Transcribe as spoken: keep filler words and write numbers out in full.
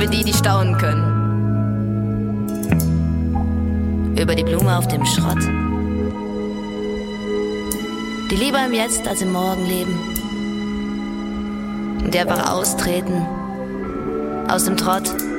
die, die staunen können. Über die Blume auf dem Schrott, die lieber im Jetzt als im Morgen leben. Und die einfach austreten aus dem Trott.